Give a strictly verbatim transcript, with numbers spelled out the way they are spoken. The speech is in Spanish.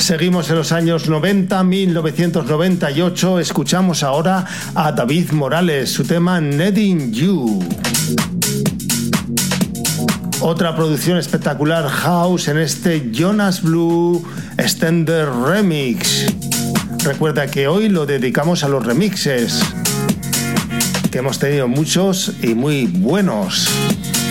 Seguimos en los años noventa, mil novecientos noventa y ocho. Escuchamos ahora a David Morales, su tema Needing You. Otra producción espectacular house en este Jonas Blue Extended Remix. Recuerda que hoy lo dedicamos a los remixes, que hemos tenido muchos y muy buenos.